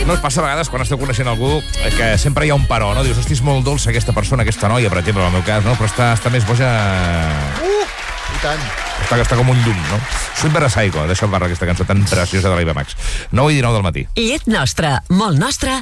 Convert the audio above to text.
No us passa a vegades quan esteu coneixent algú que sempre hi ha un però, no? Dius, hosti, és molt dolça aquesta persona, aquesta noia, per exemple, en el meu cas, no? Però està més boja... I tant. Està com un llum, no? Sweet But a Psycho, deixa'm barra aquesta cançó tan preciosa de l'Iva Max. 9:19 del matí. Llet nostra, molt nostra,